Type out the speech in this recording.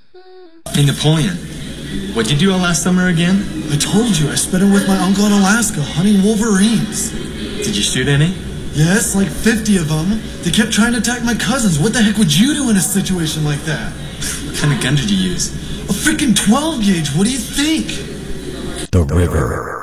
Hey, Napoleon, what'd you do all last summer again? I told you, I spent it with my uncle in Alaska, hunting wolverines. Did you shoot any? Yes, like 50 of them. They kept trying to attack my cousins. What the heck would you do in a situation like that? What kind of gun did you use? A freaking 12 gauge, what do you think? The River.